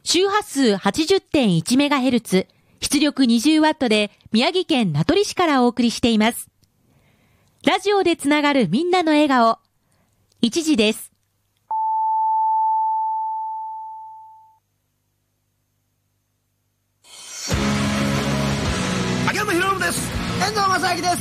周波数 80.1MHz、出力 20W で宮城県名取市からお送りしています。ラジオでつながるみんなの笑顔。1時です。 秋山博信です。 遠藤正明です。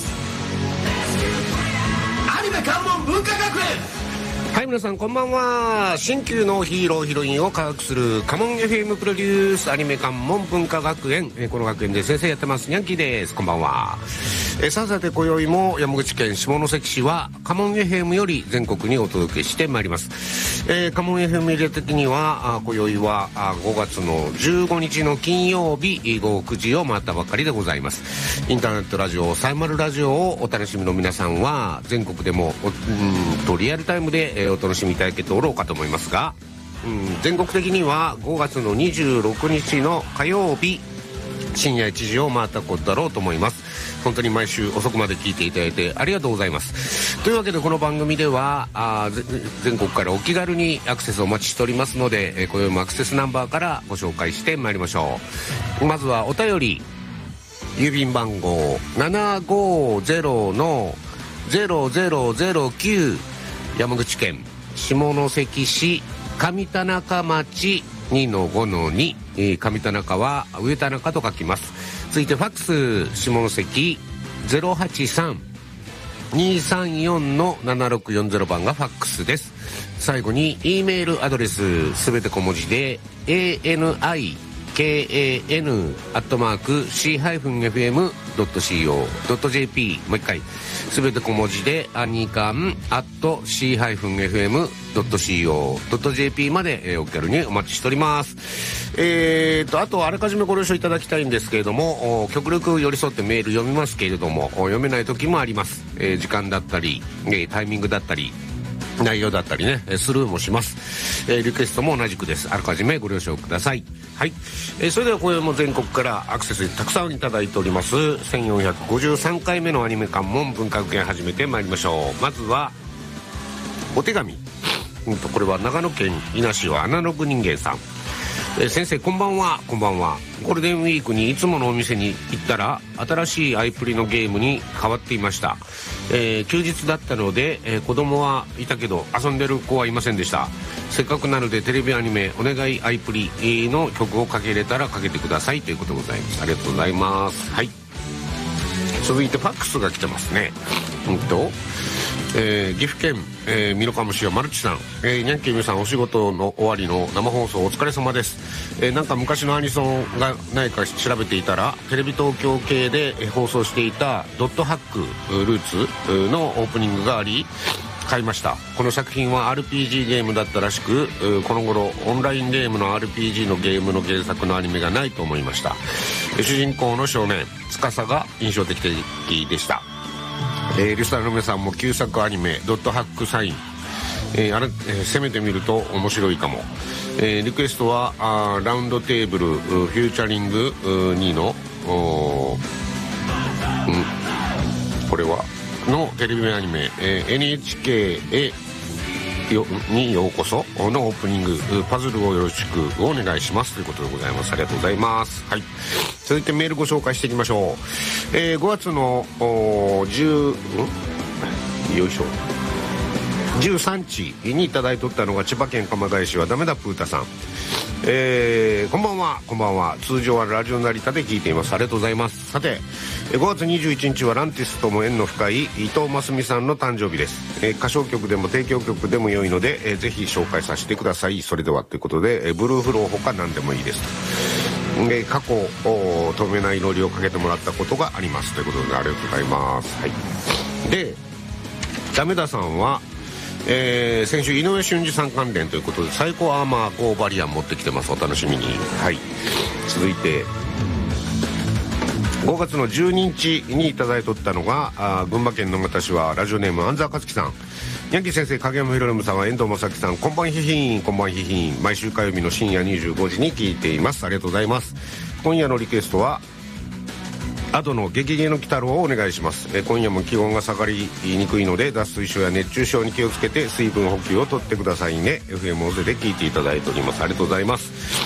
アニメ関門文化学園。 はい、皆さんこんばんは。新旧のヒーローヒロインを科学するカモン FM プロデュースアニメ関門文化学園、この学園で先生やってますニャンキーです。こんばんは。さて今宵も山口県下関市はカモン FM より全国にお届けしてまいります。カモン FM 入れ的には今宵は5月の15日の金曜日午後9時を回ったばかりでございます。インターネットラジオサイマルラジオをお楽しみの皆さんは全国でもリアルタイムでお楽しみいただけておろうかと思いますが、全国的には5月の26日の火曜日深夜1時を回ったことだろうと思います。本当に毎週遅くまで聞いていただいてありがとうございます。というわけでこの番組では全国からお気軽にアクセスお待ちしておりますので、今宵もアクセスナンバーからご紹介してまいりましょう。まずはお便り、郵便番号 750-0009 山口県下関市上田中町 2-5-2、上田中は上田中と書きます。続いてファックス下関 083-234-7640 番がファックスです。最後に E メールアドレスすべて小文字で ANIKAN@C-FM.co.jp もう一回すべて小文字でアニカン @C-FM.co.jp までお気軽にお待ちしております。あとあらかじめご了承いただきたいんですけれども、極力寄り添ってメール読みますけれども読めない時もあります。時間だったりタイミングだったり内容だったりね、スルーもします。リクエストも同じくです。あらかじめご了承ください。はい。それでは今夜も全国からアクセスたくさんいただいております1453回目のアニメ関門文化学園始めてまいりましょう。まずはお手紙、これは長野県伊那市はアナログ人間さん。先生こんばんは。こんばんは。ゴールデンウィークにいつものお店に行ったら新しいアイプリのゲームに変わっていました。休日だったので、子供はいたけど遊んでる子はいませんでした。せっかくなのでテレビアニメお願いアイプリの曲をかけれたらかけてくださいということでございます。ありがとうございます。はい。続いてファックスが来てますね。岐阜県、美濃加茂市はマルチさん、ニャンキーミさんお仕事の終わりの生放送お疲れ様です。なんか昔のアニソンがないか調べていたらテレビ東京系で放送していたドットハックルーツのオープニングがあり買いました。この作品は RPG ゲームだったらしく、この頃オンラインゲームの RPG のゲームの原作のアニメがないと思いました。主人公の少年司が印象的でした。リスナーの皆さんも旧作アニメドットハックサイン、攻めてみると面白いかも。リクエストはラウンドテーブルフューチャリング2のこれはのテレビアニメ、NHK にようこそのオープニングパズルをよろしくお願いしますということでございます。ありがとうございます。はい。続いてメールご紹介していきましょう。5月の13日にいただいとったのが千葉県鎌ケ谷市はダメだプータさん。こんばんは。こんばんは。通常はラジオ成田で聞いています。ありがとうございます。さて5月21日はランティスとも縁の深い伊藤真澄さんの誕生日です。歌唱曲でも提供曲でも良いので、ぜひ紹介させてください。それではということで、ブルーフローほか何でもいいですと。過去透明な祈りをかけてもらったことがありますということでありがとうございます。はい。でダメださんは先週井上俊二さん関連ということでサイコアーマーコーバリアン持ってきてます。お楽しみに。はい。続いて5月の12日にいただいとったのが群馬県野方市はラジオネーム安澤克樹さん。ヤンキー先生、影山博信さんは遠藤正樹さん、こんばんひひん。こんばんひひん。毎週火曜日の深夜25時に聞いています。ありがとうございます。今夜のリクエストはアドのゲゲゲの鬼太郎をお願いします。今夜も気温が下がりにくいので脱水症や熱中症に気をつけて水分補給をとってくださいね。FM オゼで聞いていただいております。ありがとうございます。